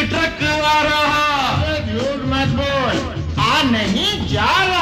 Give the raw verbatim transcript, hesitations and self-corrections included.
Truck आ रहा। झूठ मत बोल, आ नहीं जा रहा।